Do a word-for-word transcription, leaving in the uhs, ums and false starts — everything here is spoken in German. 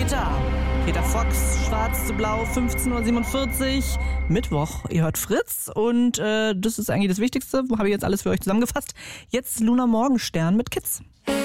später. Peter Fox, Schwarz zu Blau, fünfzehn Uhr siebenundvierzig, Mittwoch. Ihr hört Fritz und äh, das ist eigentlich das Wichtigste. Habe ich jetzt alles für euch zusammengefasst. Jetzt Luna Morgenstern mit Kids.